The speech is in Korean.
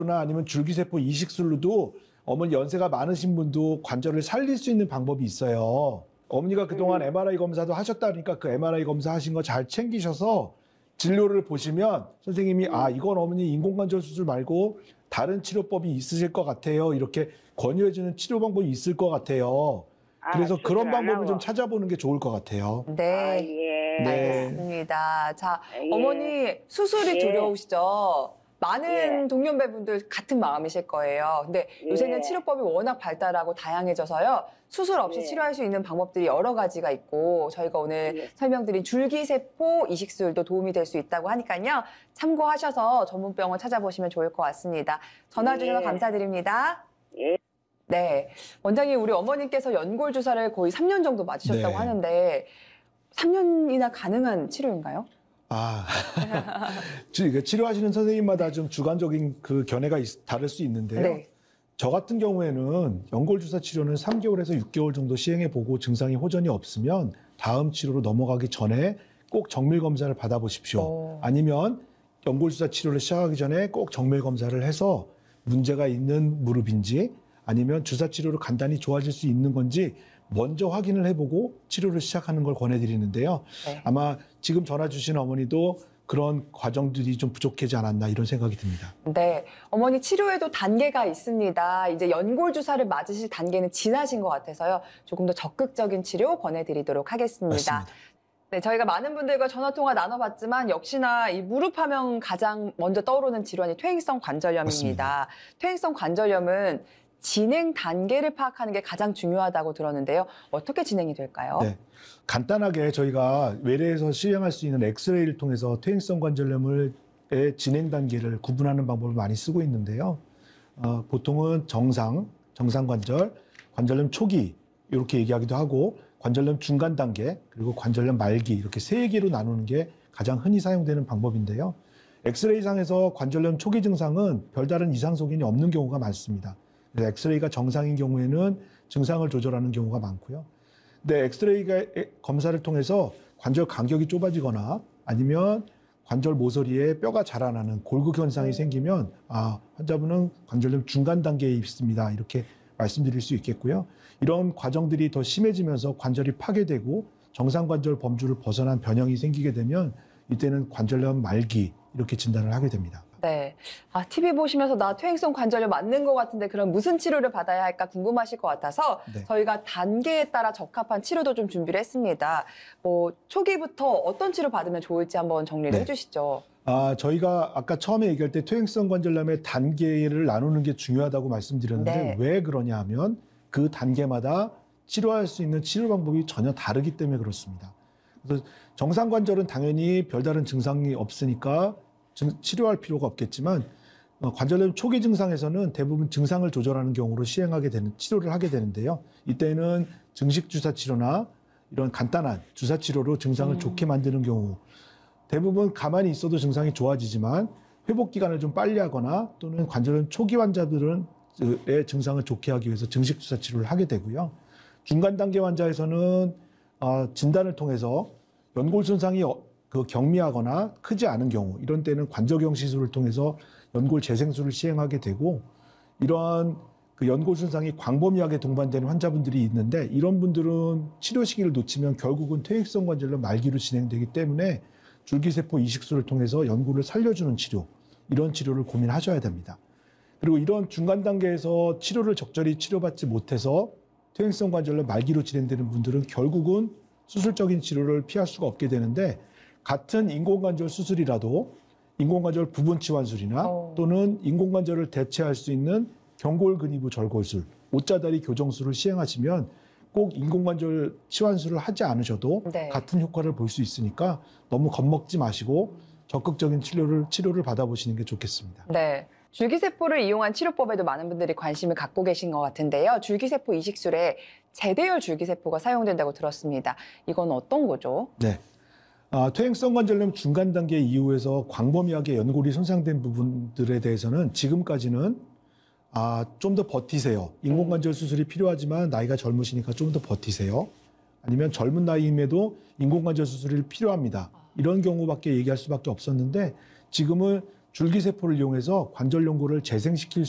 나 아니면 줄기세포 이식술로도 어머니 연세가 많으신 분도 관절을 살릴 수 있는 방법이 있어요. 어머니가 그동안 MRI 검사도 하셨다니까 그 MRI 검사 하신 거 잘 챙기셔서 진료를 보시면 선생님이 이건 어머니 인공관절 수술 말고 다른 치료법이 있으실 것 같아요. 이렇게 권유해주는 치료 방법이 있을 것 같아요. 그래서 그런 방법을 좀 찾아보는 게 좋을 것 같아요. 네, 네. 알겠습니다. 자, 예. 어머니 수술이 예. 두려우시죠? 많은 예. 동년배분들 같은 마음이실 거예요. 근데 요새는 예. 치료법이 워낙 발달하고 다양해져서요. 수술 없이 예. 치료할 수 있는 방법들이 여러 가지가 있고 저희가 오늘 예. 설명드린 줄기세포 이식술도 도움이 될 수 있다고 하니까요. 참고하셔서 전문병원 찾아보시면 좋을 것 같습니다. 전화 주셔서 예. 감사드립니다. 예. 네, 원장님 우리 어머님께서 연골 주사를 거의 3년 정도 맞으셨다고 네. 하는데 3년이나 가능한 치료인가요? 치료하시는 선생님마다 좀 주관적인 그 견해가 다를 수 있는데요. 네. 저 같은 경우에는 연골주사 치료는 3개월에서 6개월 정도 시행해보고 증상이 호전이 없으면 다음 치료로 넘어가기 전에 꼭 정밀 검사를 받아보십시오. 아니면 연골주사 치료를 시작하기 전에 꼭 정밀 검사를 해서 문제가 있는 무릎인지 아니면 주사 치료로 간단히 좋아질 수 있는 건지 먼저 확인을 해보고 치료를 시작하는 걸 권해드리는데요. 네. 아마 지금 전화 주신 어머니도 그런 과정들이 좀 부족하지 않았나 이런 생각이 듭니다. 네, 어머니 치료에도 단계가 있습니다. 이제 연골 주사를 맞으실 단계는 지나신 것 같아서요. 조금 더 적극적인 치료 권해드리도록 하겠습니다. 맞습니다. 네, 저희가 많은 분들과 전화통화 나눠봤지만 역시나 이 무릎 하면 가장 먼저 떠오르는 질환이 퇴행성 관절염입니다. 맞습니다. 퇴행성 관절염은 진행 단계를 파악하는 게 가장 중요하다고 들었는데요. 어떻게 진행이 될까요? 네, 간단하게 저희가 외래에서 시행할 수 있는 엑스레이를 통해서 퇴행성 관절염의 진행 단계를 구분하는 방법을 많이 쓰고 있는데요. 보통은 정상 관절, 관절염 초기 이렇게 얘기하기도 하고 관절염 중간 단계 그리고 관절염 말기 이렇게 세 개로 나누는 게 가장 흔히 사용되는 방법인데요. 엑스레이상에서 관절염 초기 증상은 별다른 이상 소견이 없는 경우가 많습니다. 그래서 엑스레이가 정상인 경우에는 증상을 조절하는 경우가 많고요. 근데 엑스레이가 검사를 통해서 관절 간격이 좁아지거나 아니면 관절 모서리에 뼈가 자라나는 골극 현상이 생기면 환자분은 관절염 중간 단계에 있습니다. 이렇게 말씀드릴 수 있겠고요. 이런 과정들이 더 심해지면서 관절이 파괴되고 정상 관절 범주를 벗어난 변형이 생기게 되면 이때는 관절염 말기 이렇게 진단을 하게 됩니다. 네. TV 보시면서 나 퇴행성 관절염 맞는 것 같은데 그럼 무슨 치료를 받아야 할까 궁금하실 것 같아서 네. 저희가 단계에 따라 적합한 치료도 좀 준비를 했습니다. 초기부터 어떤 치료 받으면 좋을지 한번 정리를 네. 해주시죠. 저희가 아까 처음에 얘기할 때 퇴행성 관절염의 단계를 나누는 게 중요하다고 말씀드렸는데 네. 왜 그러냐 하면 그 단계마다 치료할 수 있는 치료 방법이 전혀 다르기 때문에 그렇습니다. 그래서 정상 관절은 당연히 별다른 증상이 없으니까 치료할 필요가 없겠지만 관절염 초기 증상에서는 대부분 증상을 조절하는 경우로 치료를 하게 되는데요. 이때는 증식 주사 치료나 이런 간단한 주사 치료로 증상을 좋게 만드는 경우 대부분 가만히 있어도 증상이 좋아지지만 회복 기간을 좀 빨리 하거나 또는 관절염 초기 환자들의 증상을 좋게 하기 위해서 증식 주사 치료를 하게 되고요. 중간 단계 환자에서는 진단을 통해서 연골 손상이 경미하거나 크지 않은 경우 이런 때는 관저경 시술을 통해서 연골 재생술을 시행하게 되고 이러한 그 연골 손상이 광범위하게 동반되는 환자분들이 있는데 이런 분들은 치료 시기를 놓치면 결국은 퇴행성 관절염 말기로 진행되기 때문에 줄기세포 이식술을 통해서 연골을 살려주는 치료 이런 치료를 고민하셔야 됩니다. 그리고 이런 중간 단계에서 치료를 적절히 치료받지 못해서 퇴행성 관절염 말기로 진행되는 분들은 결국은 수술적인 치료를 피할 수가 없게 되는데 같은 인공관절 수술이라도 인공관절 부분 치환술이나 또는 인공관절을 대체할 수 있는 경골근위부 절골술, 옷자다리 교정술을 시행하시면 꼭 인공관절 치환술을 하지 않으셔도 네. 같은 효과를 볼 수 있으니까 너무 겁먹지 마시고 적극적인 치료를 받아보시는 게 좋겠습니다. 네. 줄기세포를 이용한 치료법에도 많은 분들이 관심을 갖고 계신 것 같은데요. 줄기세포 이식술에 제대열 줄기세포가 사용된다고 들었습니다. 이건 어떤 거죠? 네. 퇴행성 관절염 중간 단계 이후에서 광범위하게 연골이 손상된 부분들에 대해서는 지금까지는 좀 더 버티세요. 인공관절 수술이 필요하지만 나이가 젊으시니까 좀 더 버티세요. 아니면 젊은 나이임에도 인공관절 수술이 필요합니다. 이런 경우밖에 얘기할 수밖에 없었는데 지금은 줄기세포를 이용해서 관절 연골을 재생시킬